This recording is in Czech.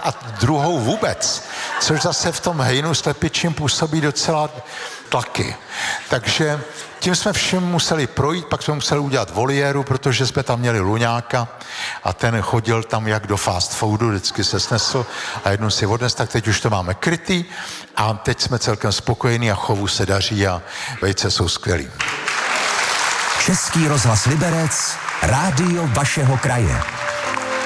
a druhou vůbec, což zase v tom hejnu slepičím působí docela tlaky. Takže tím jsme všem museli projít, pak jsme museli udělat voliéru, protože jsme tam měli luňáka a ten chodil tam jak do fast foodu, vždycky se snesl a jednou si odnes, tak teď už to máme krytý a teď jsme celkem spokojení a chovu se daří a vejce jsou skvělý. Český rozhlas Liberec, rádio vašeho kraje.